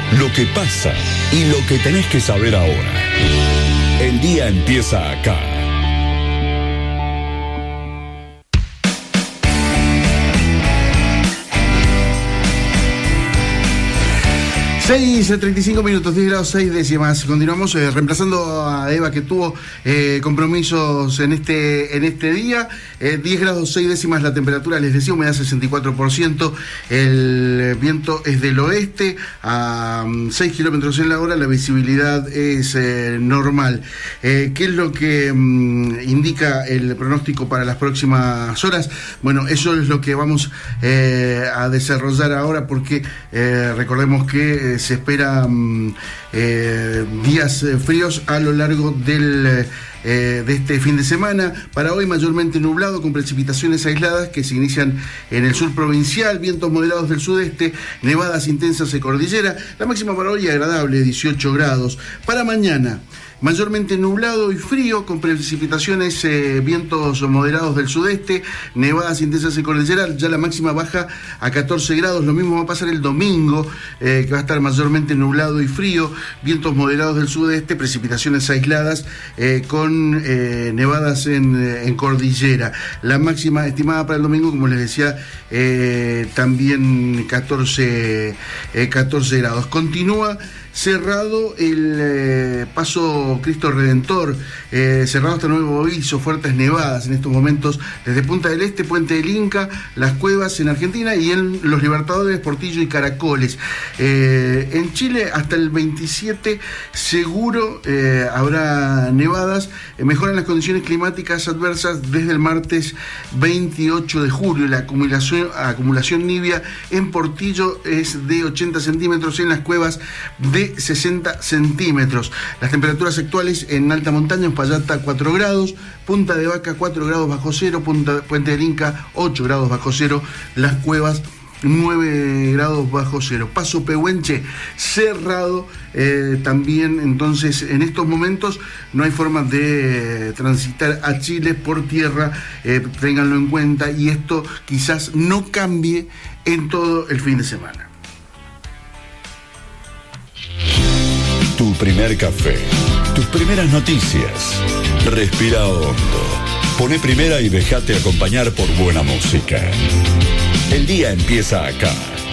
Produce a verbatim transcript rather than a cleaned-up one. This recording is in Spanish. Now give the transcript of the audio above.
lo que pasa y lo que tenés que saber ahora. El día empieza acá. seis, treinta y cinco minutos, diez grados seis décimas. Continuamos eh, reemplazando a Eva, que tuvo eh, compromisos en este en este día. Eh, diez grados seis décimas la temperatura, les decía, humedad sesenta y cuatro por ciento. El viento es del oeste a um, seis kilómetros en la hora. La visibilidad es eh, normal. Eh, ¿Qué es lo que um, indica el pronóstico para las próximas horas? Bueno, eso es lo que vamos eh, a desarrollar ahora, porque eh, recordemos que eh, se esperan eh, días eh, fríos a lo largo del eh, de este fin de semana. Para hoy mayormente nublado, con precipitaciones aisladas que se inician en el sur provincial, vientos moderados del sudeste, nevadas intensas de cordillera. La máxima para hoy agradable, dieciocho grados. Para mañana, mayormente nublado y frío, con precipitaciones, eh, vientos moderados del sudeste, nevadas intensas de cordillera. Ya la máxima baja a catorce grados. Lo mismo va a pasar el domingo, eh, que va a estar mayormente nublado y frío, vientos moderados del sudeste, precipitaciones aisladas, eh, con eh, nevadas en, en cordillera. La máxima estimada para el domingo, como les decía, eh, también catorce, eh, catorce grados. Continúa cerrado el eh, paso Cristo Redentor, eh, cerrado hasta nuevo aviso, fuertes nevadas en estos momentos desde Punta del Este, Puente del Inca, Las Cuevas en Argentina y en Los Libertadores, Portillo y Caracoles. Eh, en Chile hasta el veintisiete seguro eh, habrá nevadas. Eh, mejoran las condiciones climáticas adversas desde el martes veintiocho de julio. La acumulación, acumulación nibia en Portillo es de ochenta centímetros, en Las Cuevas de sesenta centímetros. Las temperaturas actuales en alta montaña: en Payata cuatro grados, Punta de Vaca cuatro grados bajo cero, Punta, Puente del Inca ocho grados bajo cero, Las Cuevas nueve grados bajo cero. Paso Pehuenche cerrado eh, también. Entonces, en estos momentos no hay forma de eh, transitar a Chile por tierra, eh, ténganlo en cuenta, y esto quizás no cambie en todo el fin de semana. Tu primer café, tus primeras noticias. Respira hondo. Poné primera y dejate acompañar por buena música. El día empieza acá.